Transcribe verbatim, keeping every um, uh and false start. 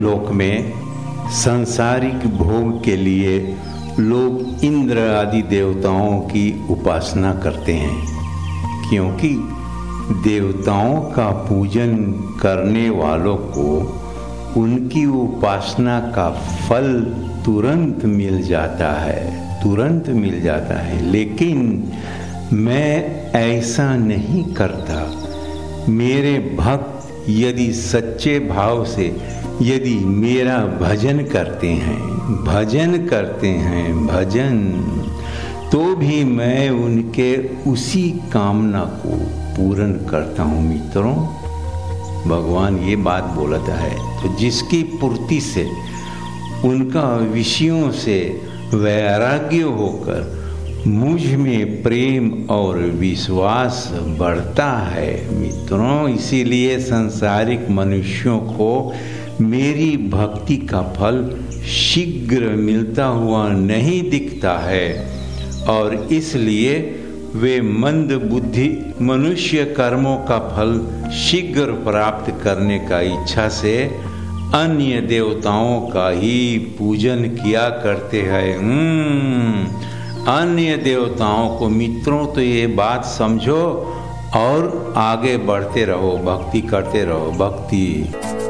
लोक में सांसारिक भोग के लिए लोग इंद्र आदि देवताओं की उपासना करते हैं, क्योंकि देवताओं का पूजन करने वालों को उनकी उपासना का फल तुरंत मिल जाता है तुरंत मिल जाता है। लेकिन मैं ऐसा नहीं करता। मेरे भक्त यदि सच्चे भाव से यदि मेरा भजन करते हैं भजन करते हैं भजन तो भी मैं उनके उसी कामना को पूर्ण करता हूँ। मित्रों, भगवान ये बात बोलता है, तो जिसकी पूर्ति से उनका विषयों से वैराग्य होकर मुझ में प्रेम और विश्वास बढ़ता है। मित्रों, इसीलिए सांसारिक मनुष्यों को मेरी भक्ति का फल शीघ्र मिलता हुआ नहीं दिखता है, और इसलिए वे मंद बुद्धि मनुष्य कर्मों का फल शीघ्र प्राप्त करने का इच्छा से अन्य देवताओं का ही पूजन किया करते हैं। अन्य देवताओं को। मित्रों, तो ये बात समझो और आगे बढ़ते रहो, भक्ति करते रहो। भक्ति